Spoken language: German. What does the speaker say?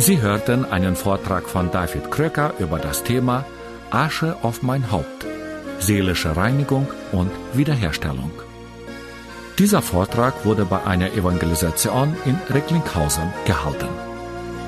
Sie hörten einen Vortrag von David Kröcker über das Thema Asche auf mein Haupt, seelische Reinigung und Wiederherstellung. Dieser Vortrag wurde bei einer Evangelisation in Recklinghausen gehalten.